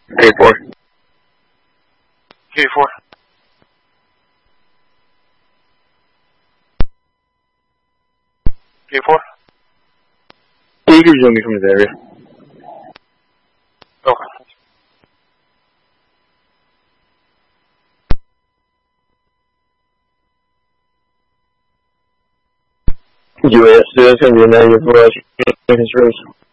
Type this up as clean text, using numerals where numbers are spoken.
K4. K4. K4. Eagers only from this area. Okay. US, it's going to be a negative for us.